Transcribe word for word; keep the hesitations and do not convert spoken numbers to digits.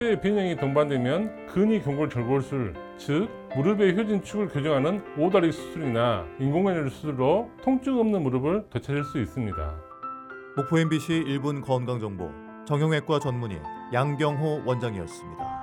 의 변형이 동반되면 근위 경골 절골술, 즉 무릎의 효진축을 교정하는 오다리 수술이나 인공관절 수술로 통증 없는 무릎을 되찾을 수 있습니다. 목포 엠비씨 일 분 건강정보 정형외과 전문의 양경호 원장이었습니다.